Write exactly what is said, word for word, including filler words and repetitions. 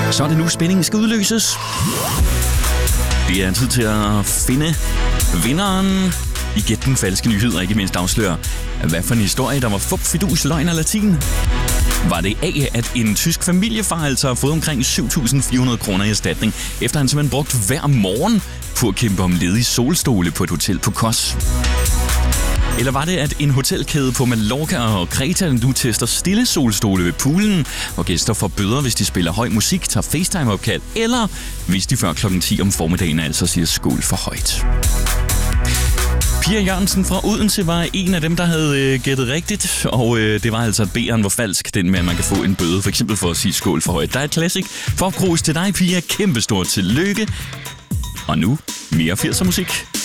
Så er det nu, spændingen skal udløses. Det er tid til at finde vinderen i Gæt den falske nyhed, og ikke mindst afsløre, hvad for en historie, der var fup, fidus, løgn og latin. Var det A, at en tysk familiefar altså har fået omkring syv tusind fire hundrede kroner i erstatning, efter han simpelthen brugt hver morgen på at kæmpe om ledige solstole på et hotel på Kos? Eller var det, at en hotelkæde på Mallorca og Kreta nu tester stille solstole ved poolen, hvor gæster får bøder, hvis de spiller høj musik, tager FaceTime-opkald, eller hvis de før klokken ti om formiddagen altså siger skål for højt? Pia Jørgensen fra Odense var en af dem, der havde øh, gættet rigtigt, og øh, det var altså B'eren var falsk, den med, at man kan få en bøde, for eksempel for at sige skål for højt. Der er et classic for at til dig, Pia. Kæmpestort tillykke. Og nu mere firser musik.